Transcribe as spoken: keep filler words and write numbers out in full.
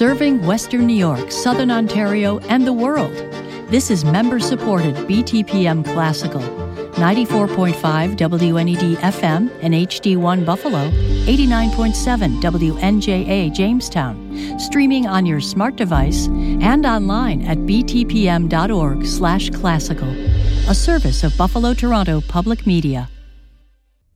serving Western New York, Southern Ontario, and the world. This is member-supported B T P M Classical, ninety-four point five W N E D F M and H D one Buffalo, eighty-nine point seven W N J A Jamestown, streaming on your smart device and online at b t p m dot org slash classical, a service of Buffalo Toronto Public Media.